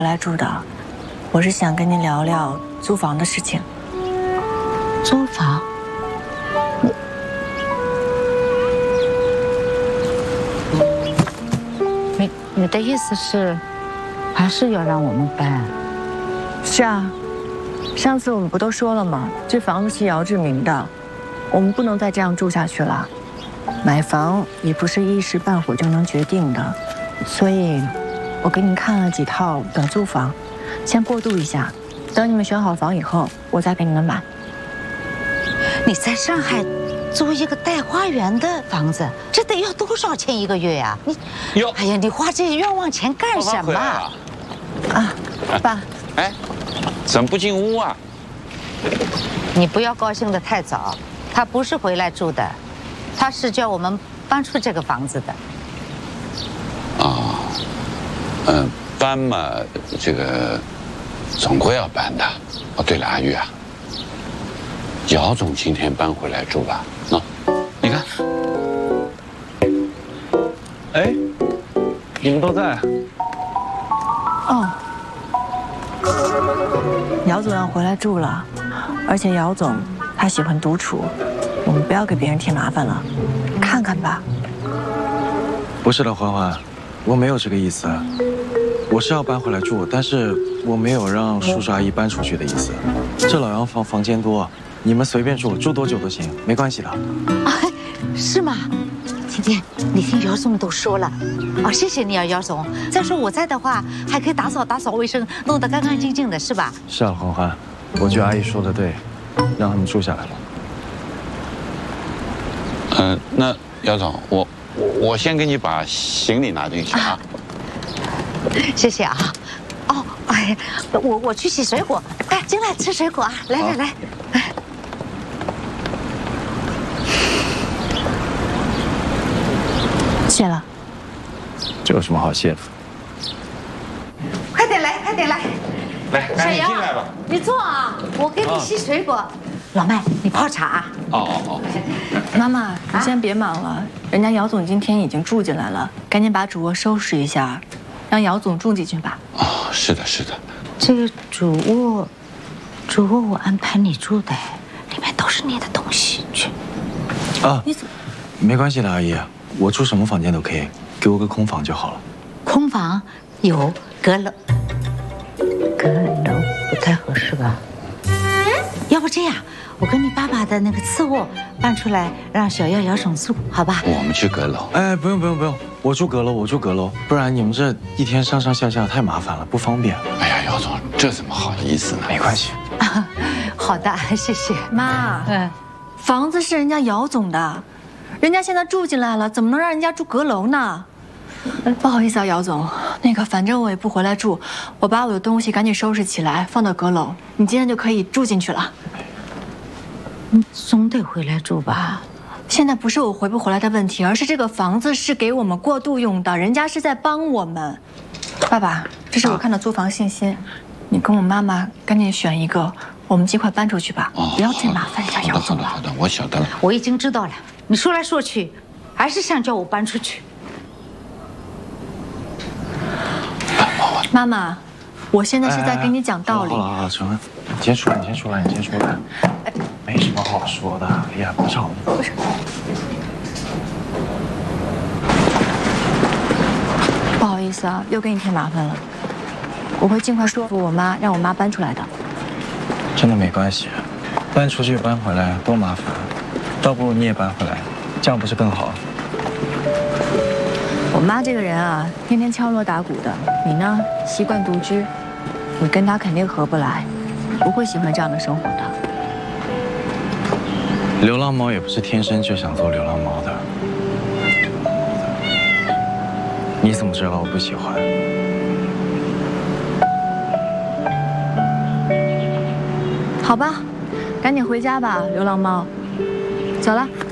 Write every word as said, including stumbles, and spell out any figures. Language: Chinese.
来住的，我是想跟您聊聊租房的事情。 租房？你你的意思是，还是要让我们搬？ 是啊，上次我们不都说了吗？这房子是姚志明的，我们不能再这样住下去了。买房也不是一时半会就能决定的，所以。 我给你看了几套短租房，先过渡一下，等你们选好房以后，我再给你们买。 你在上海租一个带花园的房子，这得要多少钱一个月呀？你哟，哎呀，你花这冤枉钱干什么？ 啊，爸， 哎，怎么不进屋啊？ 你不要高兴得太早，他不是回来住的，他是叫我们搬出这个房子的。 啊。 嗯，搬嘛，这个总归要搬的。哦，对了，阿玉啊，姚总今天搬回来住了。喏，你看， 哎，你们都在？ 哦，姚总要回来住了，而且姚总他喜欢独处，我们不要给别人添麻烦了，看看吧。 不是的，欢欢，我没有这个意思。 我是要搬回来住，但是我没有让叔叔阿姨搬出去的意思。这老洋房房间多，你们随便住，住多久都行，没关系的。 啊，是吗？婷婷，你听姚总都说了，啊，谢谢你啊，姚总。再说我在的话，还可以打扫打扫卫生，弄得干干净净的，是吧？ 是啊，欢欢，我觉得阿姨说的对，让他们住下来吧。 嗯、呃，那姚总，我我先给你把行李拿进去啊。 谢谢啊，哦，哎，我我去洗水果，哎，进来吃水果啊，来来来， 谢了。 这有什么好谢的？ 快点来，快点来， 来，赶紧进来吧。 你坐啊，我给你洗水果。老麦，你泡茶啊？ 哦哦哦。 妈妈，你先别忙了，人家姚总今天已经住进来了，赶紧把主卧收拾一下。 让姚总住进去吧。 哦，是的，是的。 这个主卧，主卧我安排你住的，里面都是你的东西。去。 啊，你怎么？没关系的，阿姨，我住什么房间都可以，给我个空房就好了。 空房有阁楼，阁楼不太合适吧？要不这样，我跟你爸爸的那个次卧搬出来，让小姚姚总住，好吧？ 我们去阁楼。 哎，不用不用不用。 我住阁楼，我住阁楼，不然你们这一天上上下下太麻烦了，不方便。 哎呀，姚总，这怎么好意思呢？ 没关系。 啊，好的，谢谢妈。嗯，房子是人家姚总的，人家现在住进来了，怎么能让人家住阁楼呢？不好意思啊，姚总，那个反正我也不回来住，我把我的东西赶紧收拾起来，放到阁楼，你今天就可以住进去了。 你总得回来住吧？ 现在不是我回不回来的问题，而是这个房子是给我们过渡用的，人家是在帮我们。爸爸，这是我看的租房信息，你跟我妈妈赶紧选一个，我们尽快搬出去吧， 哦、 不要再麻烦人家姚总了。 好的，好的，我晓得了。 我已经知道了，你说来说去，还是想叫我搬出去。 妈妈，我现在是在跟你讲道理。 好了好了，成文，你先出来，你先出来，你先出来。没什么好说的，哎呀，不吵了。不是。 不好意思啊，又给你添麻烦了。我会尽快说服我妈，让我妈搬出来的。 真的没关系，搬出去搬回来多麻烦，倒不如你也搬回来，这样不是更好？ 我妈这个人啊，天天敲锣打鼓的，你呢习惯独居，你跟她肯定合不来，不会喜欢这样的生活的。 流浪猫也不是天生就想做流浪猫的。你怎么知道我不喜欢？ 好吧，赶紧回家吧，流浪猫。走了。